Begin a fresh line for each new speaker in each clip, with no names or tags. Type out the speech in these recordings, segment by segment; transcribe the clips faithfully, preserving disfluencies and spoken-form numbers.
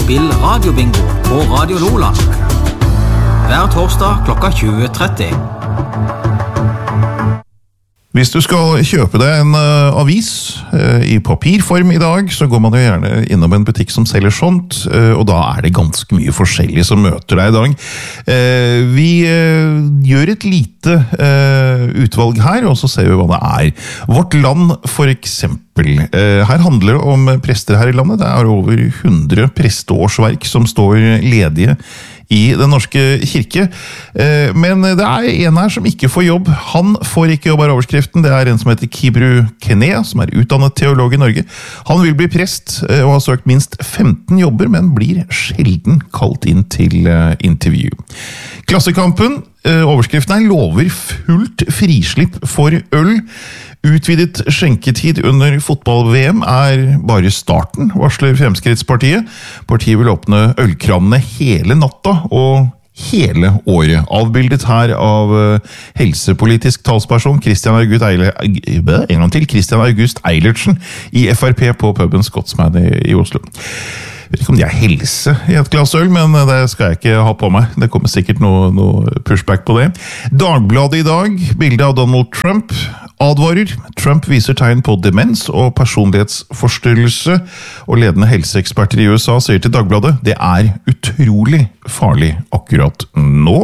Spill radiobingo på Radio Lola. Hver torsdag klokka tjue tretti.
Hvis du skal kjøpe deg en uh, avis uh, i papirform i dag, så går man jo gjerne innom en butikk som selger sånt, uh, og da er det ganske mye forskjellig som møter deg i dag. Uh, vi uh, gjør et lite uh, utvalg her, og så ser vi hva det er. Vårt Land, for eksempel. Uh, her handler det om prester her i landet. Det er over hundre presteårsverk som står ledige i Den norske kirke, men det er en her som ikke får jobb. Han får ikke jobb av overskriften. Det er en som heter Kibru Kenea, som er utdannet teolog i Norge. Han vil bli prest og har søkt minst femten jobber, men blir sjelden kalt inn til intervju. Klassekampen, overskriften her, lover fullt frislipp for øl. Utvidet skjenketid under fotball-V M er bare starten, varsler Fremskrittspartiet. Partiet vil åpne ølkranene hele natta og hele året. Avbildet her av helsepolitisk talsperson Christian August, Eile, en gang til, Christian August Eilertsen i F R P på puben Scotsman i, i Oslo. Jeg vet ikke om de er helse i et glass øl, men det skal jeg ikke ha på meg. Det kommer sikkert noe, noe pushback på det. Dagbladet i dag, bilde av Donald Trump, advarer. Trump viser tegn på demens og personlighetsforstyrrelse, og ledende helseeksperter i U S A sier til Dagbladet, det er utrolig farlig akkurat nå.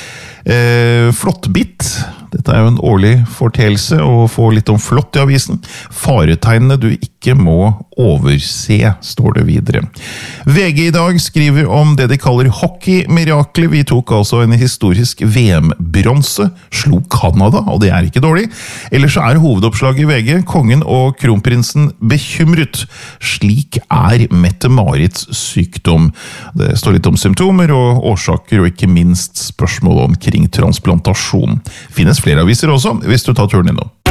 Eh, Flåttbitt, dette er jo en årlig fortelse å få litt om flått i avisen. Faretegnene du ikke må overse, står det videre. V G i dag skriver om det de kaller hockey-mirakler. Vi tok altså en historisk V M-bronse, slo Kanada, og det er ikke dårlig. Ellers er hovedoppslaget i V G, kongen og kronprinsen bekymret. Slik er Mette-Marits sykdom. Det står litt om symptomer og årsaker, og ikke minst spørsmål omkring transplantasjon. Finnes flere aviser også, hvis du tar turen innom.